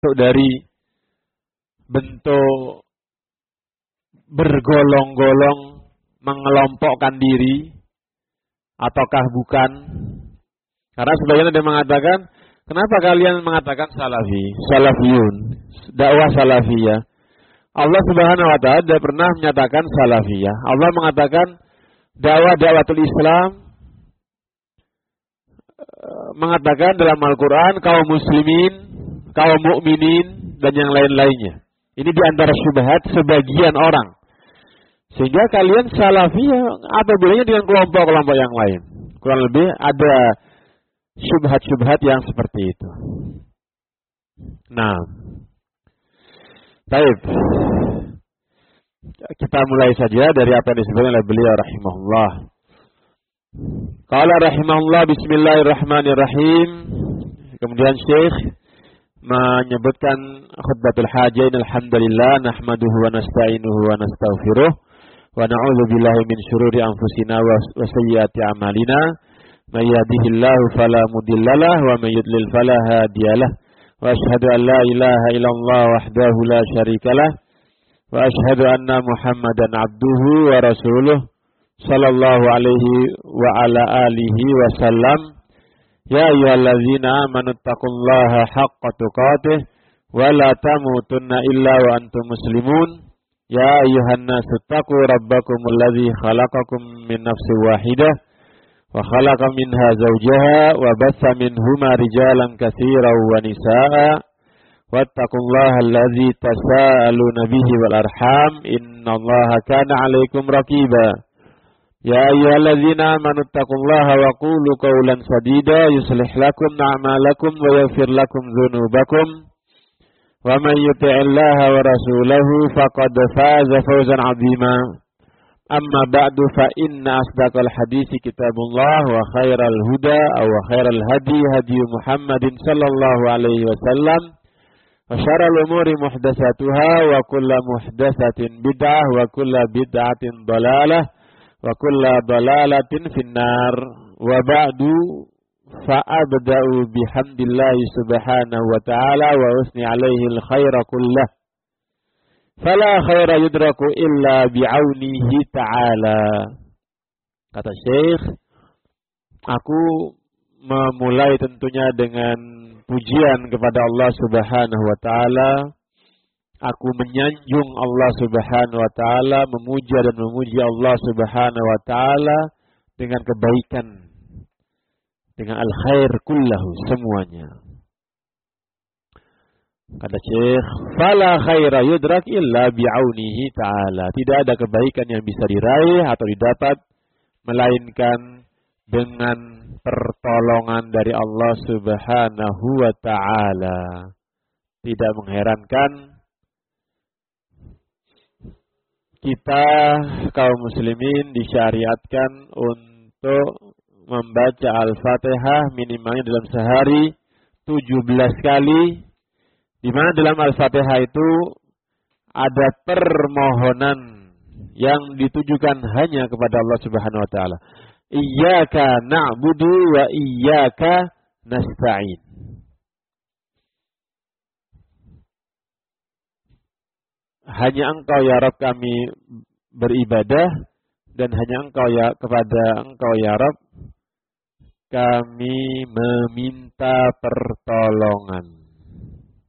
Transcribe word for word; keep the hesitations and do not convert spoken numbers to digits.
dari bentuk bergolong-golong mengelompokkan diri ataukah bukan? Karena sebagian ada yang mengatakan, kenapa kalian mengatakan salafi, salafiyun, dakwah salafiyah? Allah Subhanahu wa taala tidak pernah menyatakan salafiyah. Allah mengatakan dakwah dakwatul Islam, mengatakan dalam Al-Qur'an kaum muslimin, kaum mukminin dan yang lain-lainnya. Ini di antara syubhat sebagian orang. Sehingga kalian salafiyah apa bedanya dengan kelompok-kelompok yang lain? Kurang lebih ada syubhat-syubhat yang seperti itu. Nah, baik. Kita mulai saja dari apa yang disebutkan oleh beliau rahimahullah. Qala rahimahullah bismillahirrahmanirrahim. Kemudian Syekh menyebutkan khutbatul hajain alhamdulillah nahmaduhu wa nasta'inuhu wa nastaghfiruh wa na'udzu billahi min syururi anfusina wa sayyiati a'malina may yahdihillahu fala mudhillalah wa may yudlil fala hadiyalah wa asyhadu an la ilaha illallah wahdahu la syarikalah wa asyhadu anna muhammadan abduhu wa rasuluh sallallahu alaihi wa ala alihi wa sallam. Ya ayyuhalladzina amanu taqullaha haqqa tuqatih wa la tamutunna illa wa antum muslimun. Ya ayyuhan nasu taqu rabbakumul ladzi khalaqakum min nafsin wahidah wa khalaqa minha zawjaha wa batha minhuma rijalan katsiran wa nisaa'a wattaqullaha alladzi tasaaluna bihi wal arham innallaha kana 'alaikum raqiba. Ya ayyuhalladzina amanu taqullaha wa qulu qawlan sadida yuslih lakum a'malakum wa yaghfir lakum dzunubakum wa may yuti'illaha wa rasulahu faqad faza fawzan 'azima. Amma ba'du fa inna asdaqal haditsi kitabullah wa khairal huda aw khairal hadi hadi Muhammadin sallallahu alaihi wasallam wa syarrul umuri muhdatsatuha wa kullu muhdatsatin bid'ah wa kullu bid'atin dhalalah wa kulla dalalatin finnar wa ba'du fa abda'u bihamdillahi subhanahu wa ta'ala wa usni alaihi alkhaira kullah fala khaira yudraku illa bi'aunihi ta'ala. Kata Syekh, aku memulai tentunya dengan pujian kepada Allah Subhanahu wa ta'ala. Aku menyanjung Allah Subhanahu wa taala, memuja dan memuji Allah Subhanahu wa taala dengan kebaikan, dengan al-khair kullahu semuanya. Kata Syekh, fala khaira yudrak illa bi'aunihi ta'ala. Tidak ada kebaikan yang bisa diraih atau didapat melainkan dengan pertolongan dari Allah Subhanahu wa taala. Tidak mengherankan kita kaum muslimin disyariatkan untuk membaca Al-Fatihah minimalnya dalam sehari tujuh belas kali, di mana dalam Al-Fatihah itu ada permohonan yang ditujukan hanya kepada Allah Subhanahu wa taala. Iyyaka na'budu wa iyyaka nasta'in. Hanya Engkau ya Rabb kami beribadah dan hanya Engkau ya kepada Engkau ya Rabb kami meminta pertolongan.